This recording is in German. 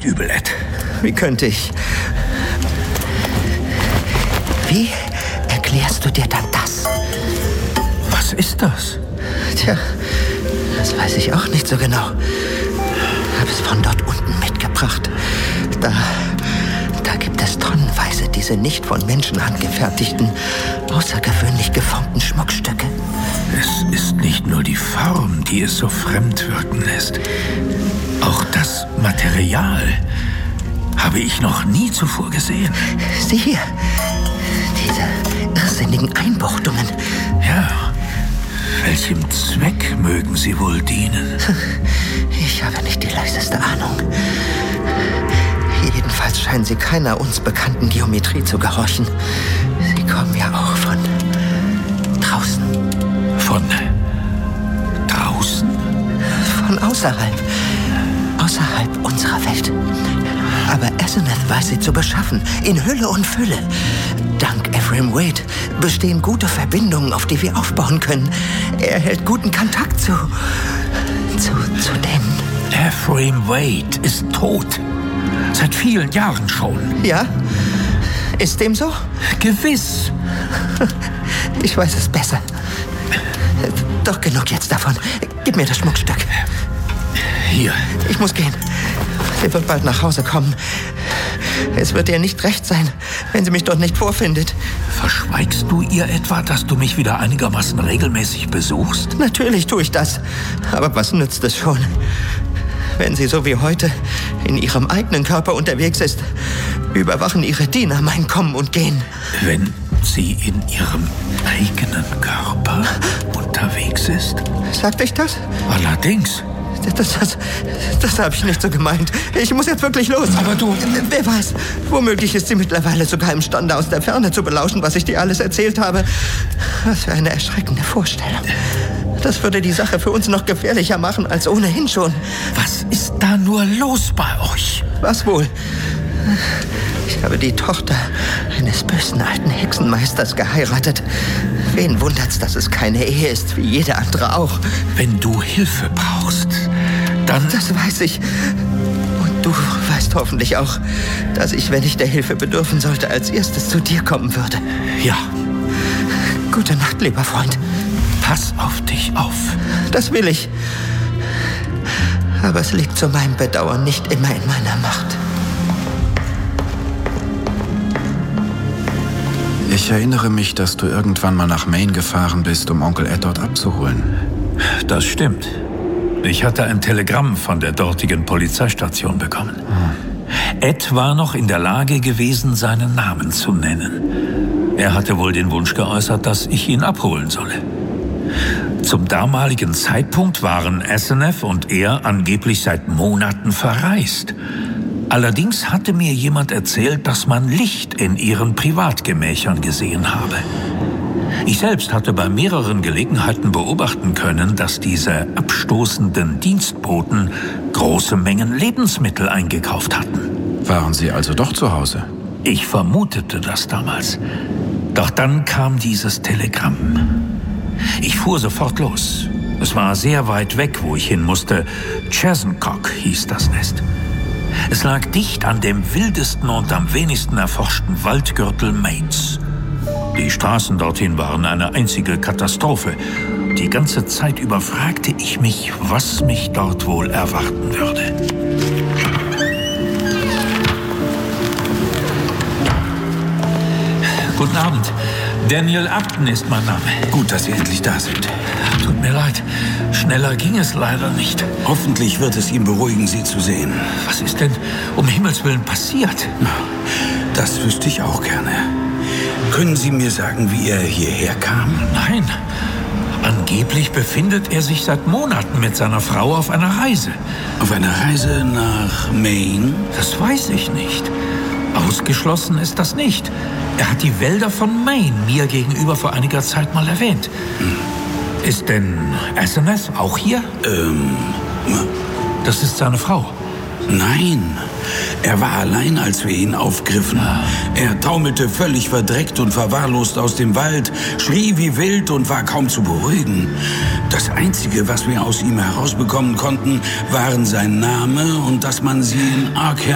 übel, Ed. Wie könnte ich? Wie erklärst du dir dann das? Was ist das? Tja, das weiß ich auch nicht so genau. Habe es von dort unten mitgebracht. Da gibt es tonnenweise diese nicht von Menschen angefertigten, außergewöhnlich geformten Schmuckstücke. Es ist nicht nur die Form, die es so fremd wirken lässt. Auch das Material habe ich noch nie zuvor gesehen. Sieh hier, diese irrsinnigen Einbuchtungen. Ja, welchem Zweck mögen sie wohl dienen? Ich habe nicht die leiseste Ahnung. Jedenfalls scheinen sie keiner uns bekannten Geometrie zu gehorchen. Sie kommen ja auch von draußen. Von draußen? Von außerhalb. Außerhalb unserer Welt. Aber Asenath weiß sie zu beschaffen, in Hülle und Fülle. Dank Ephraim Wade bestehen gute Verbindungen, auf die wir aufbauen können. Er hält guten Kontakt zu denen. Ephraim Wade ist tot. Seit vielen Jahren schon. Ja? Ist dem so? Gewiss. Ich weiß es besser. Doch genug jetzt davon. Gib mir das Schmuckstück. Hier. Ich muss gehen. Sie wird bald nach Hause kommen. Es wird ihr nicht recht sein, wenn sie mich dort nicht vorfindet. Verschweigst du ihr etwa, dass du mich wieder einigermaßen regelmäßig besuchst? Natürlich tue ich das. Aber was nützt es schon? Wenn sie so wie heute in ihrem eigenen Körper unterwegs ist, überwachen ihre Diener mein Kommen und Gehen. Wenn sie in ihrem eigenen Körper unterwegs ist? Sagte ich das? Allerdings. Das habe ich nicht so gemeint. Ich muss jetzt wirklich los. Aber du... Wer weiß, womöglich ist sie mittlerweile sogar imstande, aus der Ferne zu belauschen, was ich dir alles erzählt habe. Was für eine erschreckende Vorstellung. Das würde die Sache für uns noch gefährlicher machen als ohnehin schon. Was ist da nur los bei euch? Was wohl? Ich habe die Tochter eines bösen alten Hexenmeisters geheiratet. Wen wundert's, dass es keine Ehe ist, wie jede andere auch? Wenn du Hilfe brauchst, dann... Das weiß ich. Und du weißt hoffentlich auch, dass ich, wenn ich der Hilfe bedürfen sollte, als erstes zu dir kommen würde. Ja. Gute Nacht, lieber Freund. Pass auf dich auf. Das will ich. Aber es liegt zu meinem Bedauern nicht immer in meiner Macht. Ich erinnere mich, dass du irgendwann mal nach Maine gefahren bist, um Onkel Ed dort abzuholen. Das stimmt. Ich hatte ein Telegramm von der dortigen Polizeistation bekommen. Ed war noch in der Lage gewesen, seinen Namen zu nennen. Er hatte wohl den Wunsch geäußert, dass ich ihn abholen solle. Zum damaligen Zeitpunkt waren Asenath und er angeblich seit Monaten verreist. Allerdings hatte mir jemand erzählt, dass man Licht in ihren Privatgemächern gesehen habe. Ich selbst hatte bei mehreren Gelegenheiten beobachten können, dass diese abstoßenden Dienstboten große Mengen Lebensmittel eingekauft hatten. Waren sie also doch zu Hause? Ich vermutete das damals. Doch dann kam dieses Telegramm. Ich fuhr sofort los. Es war sehr weit weg, wo ich hin musste. Chesuncock hieß das Nest. Es lag dicht an dem wildesten und am wenigsten erforschten Waldgürtel Maines. Die Straßen dorthin waren eine einzige Katastrophe. Die ganze Zeit über fragte ich mich, was mich dort wohl erwarten würde. Guten Abend. Daniel Upton ist mein Name. Gut, dass Sie endlich da sind. Tut mir leid. Schneller ging es leider nicht. Hoffentlich wird es ihn beruhigen, Sie zu sehen. Was ist denn um Himmels Willen passiert? Das wüsste ich auch gerne. Können Sie mir sagen, wie er hierher kam? Nein. Angeblich befindet er sich seit Monaten mit seiner Frau auf einer Reise. Auf einer Reise nach Maine? Das weiß ich nicht. Ausgeschlossen ist das nicht. Er hat die Wälder von Maine mir gegenüber vor einiger Zeit mal erwähnt. Ist denn Asenath auch hier? Das ist seine Frau. Nein, er war allein, als wir ihn aufgriffen. Er taumelte völlig verdreckt und verwahrlost aus dem Wald, schrie wie wild und war kaum zu beruhigen. Das Einzige, was wir aus ihm herausbekommen konnten, waren sein Name und dass man sie in Arkham